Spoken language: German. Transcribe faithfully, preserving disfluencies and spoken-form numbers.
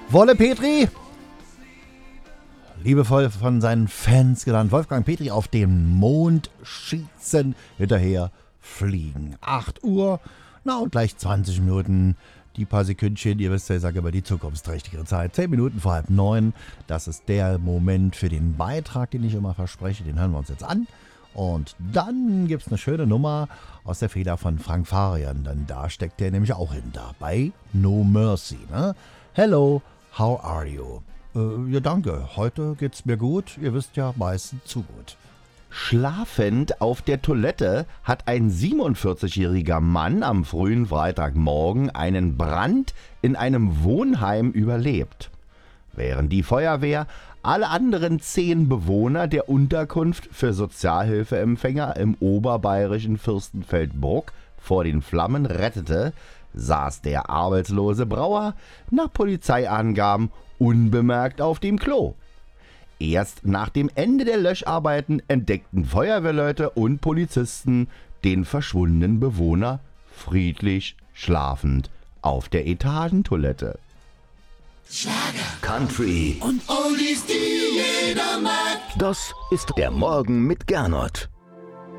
Wolle Petri, liebevoll von seinen Fans genannt, Wolfgang Petri, auf den Mond schießen, hinterher fliegen. acht Uhr, na und gleich zwanzig Minuten, die paar Sekündchen, ihr wisst ja, ich sage immer die zukunftsträchtigere Zeit. zehn Minuten vor halb neun, das ist der Moment für den Beitrag, den ich immer verspreche, den hören wir uns jetzt an. Und dann gibt es eine schöne Nummer aus der Feder von Frank Farian, denn da steckt der nämlich auch hinter, bei No Mercy. Ne? Hello, how are you? Äh, ja, danke, heute geht's mir gut, ihr wisst ja, meistens zu gut. Schlafend auf der Toilette hat ein siebenundvierzigjähriger Mann am frühen Freitagmorgen einen Brand in einem Wohnheim überlebt. Während die Feuerwehr alle anderen zehn Bewohner der Unterkunft für Sozialhilfeempfänger im oberbayerischen Fürstenfeldbruck vor den Flammen rettete, saß der arbeitslose Brauer nach Polizeiangaben unbemerkt auf dem Klo. Erst nach dem Ende der Löscharbeiten entdeckten Feuerwehrleute und Polizisten den verschwundenen Bewohner friedlich schlafend auf der Etagentoilette. Schlager, Country und Oldies, die jeder mag. Das ist der Morgen mit Gernot.